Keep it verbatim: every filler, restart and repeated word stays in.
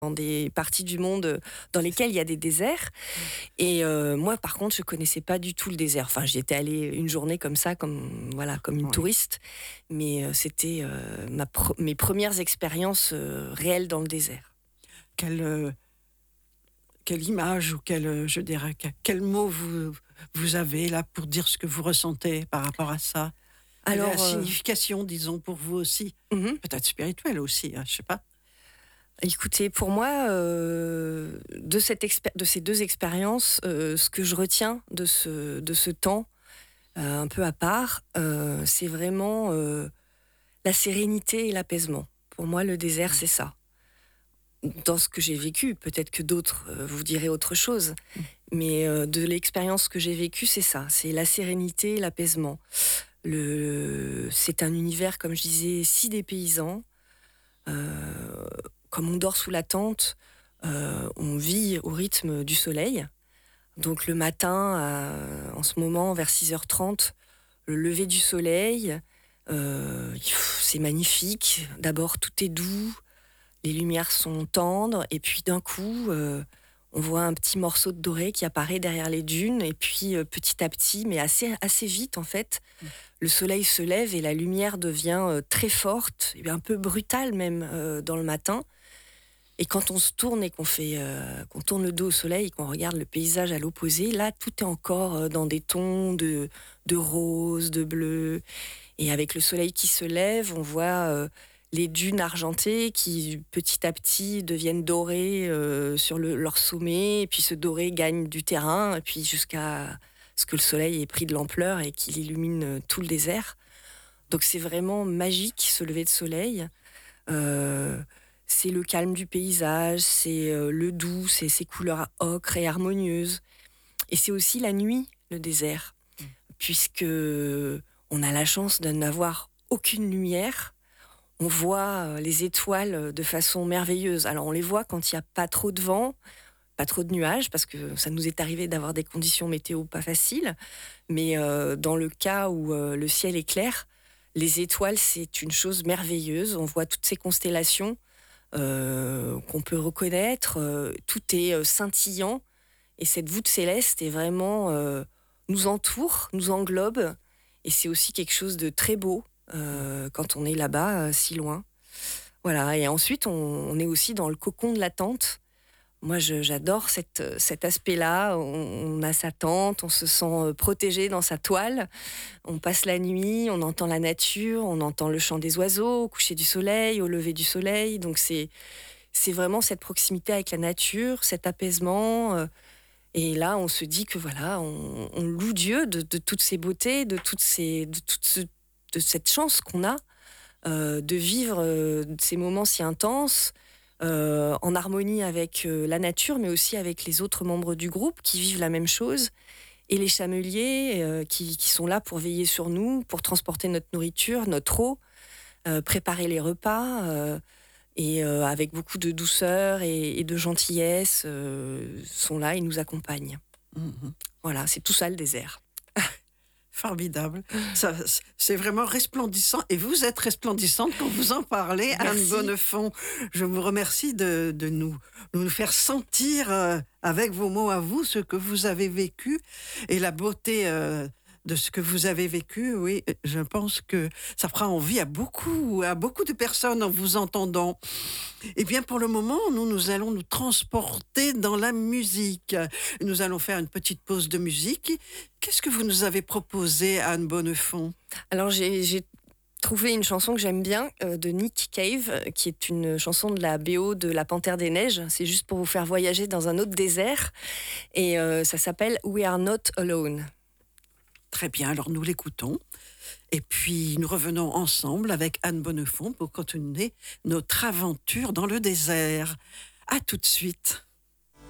dans des parties du monde dans lesquelles il y a des déserts. Et euh, moi, par contre, je connaissais pas du tout le désert. Enfin, j'y étais allée une journée comme ça, comme voilà, comme une Oui. touriste. Mais euh, c'était euh, ma pro- mes premières expériences euh, réelles dans le désert. Quelle, euh, quelle image ou quel, euh, je dirais, quel, quel mot vous, vous avez là pour dire ce que vous ressentez par rapport à ça? Quelle est la Alors, euh, signification, disons, pour vous aussi? mhm. Peut-être spirituelle aussi, hein, je sais pas. Écoutez, pour moi, euh, de, cette expé- de ces deux expériences, euh, ce que je retiens de ce, de ce temps euh, un peu à part, euh, c'est vraiment euh, la sérénité et l'apaisement. Pour moi, le désert, Mm. c'est ça. Dans ce que j'ai vécu, peut-être que d'autres euh, vous diraient autre chose, Mm. mais euh, de l'expérience que j'ai vécue, c'est ça, c'est la sérénité et l'apaisement. Le, c'est un univers, comme je disais, si dépaysant. Euh, comme on dort sous la tente, euh, on vit au rythme du soleil. Donc le matin, euh, en ce moment, vers six heures trente, le lever du soleil, euh, c'est magnifique. D'abord, tout est doux, les lumières sont tendres, et puis d'un coup, euh, on voit un petit morceau de doré qui apparaît derrière les dunes, et puis euh, petit à petit, mais assez, assez vite en fait, le soleil se lève et la lumière devient euh, très forte, et un peu brutale même euh, dans le matin. Et quand on se tourne et qu'on fait, euh, qu'on tourne le dos au soleil et qu'on regarde le paysage à l'opposé, là, tout est encore euh, dans des tons de, de rose, de bleu. Et avec le soleil qui se lève, on voit euh, les dunes argentées qui, petit à petit, deviennent dorées euh, sur le, leur sommet. Et puis ce doré gagne du terrain, et puis jusqu'à ce que le soleil ait pris de l'ampleur et qu'il illumine euh, tout le désert. Donc c'est vraiment magique, ce lever de soleil. Euh, c'est le calme du paysage, c'est euh, le doux, c'est ces couleurs ocre et harmonieuses. Et c'est aussi la nuit, le désert, puisque on a la chance de n'avoir aucune lumière. On voit euh, les étoiles de façon merveilleuse. Alors on les voit quand il n'y a pas trop de vent, pas trop de nuages, parce que ça nous est arrivé d'avoir des conditions météo pas faciles. Mais euh, dans le cas où euh, le ciel est clair, les étoiles, c'est une chose merveilleuse. On voit toutes ces constellations euh, qu'on peut reconnaître. Euh, tout est euh, scintillant. Et cette voûte céleste est vraiment euh, nous entoure, nous englobe. Et c'est aussi quelque chose de très beau euh, quand on est là-bas, euh, si loin. Voilà. Et ensuite, on, on est aussi dans le cocon de la tente. Moi, je- j'adore cette, cet aspect-là. On, on a sa tente, on se sent euh, protégé dans sa toile. On passe la nuit, on entend la nature, on entend le chant des oiseaux au coucher du soleil, au lever du soleil. Donc c'est c'est vraiment cette proximité avec la nature, cet apaisement. euh, Et là, on se dit que voilà, on, on loue Dieu de, de toutes ces beautés, de toutes ces, de toute ce- de cette chance qu'on a euh, de vivre euh, ces moments si intenses. Euh, en harmonie avec euh, la nature, mais aussi avec les autres membres du groupe qui vivent la même chose, et les chameliers euh, qui, qui sont là pour veiller sur nous, pour transporter notre nourriture, notre eau, euh, préparer les repas, euh, et euh, avec beaucoup de douceur et, et de gentillesse, euh, sont là et nous accompagnent. Mhm. Voilà, c'est tout ça le désert. Formidable. Ça, c'est vraiment resplendissant. Et vous êtes resplendissante quand vous en parlez, Anne Merci. Bonnefond. Je vous remercie de, de nous, de nous faire sentir euh, avec vos mots à vous ce que vous avez vécu et la beauté euh, de ce que vous avez vécu. Oui, je pense que ça fera envie à beaucoup, à beaucoup de personnes en vous entendant. Eh bien, pour le moment, nous, nous allons nous transporter dans la musique. Nous allons faire une petite pause de musique. Qu'est-ce que vous nous avez proposé, Anne Bonnefond? Alors j'ai, j'ai trouvé une chanson que j'aime bien euh, de Nick Cave, euh, qui est une chanson de la B O de La Panthère des Neiges. C'est juste pour vous faire voyager dans un autre désert. Et euh, ça s'appelle We Are Not Alone. Très bien, alors nous l'écoutons. Et puis, nous revenons ensemble avec Anne Bonnefond pour continuer notre aventure dans le désert. À tout de suite.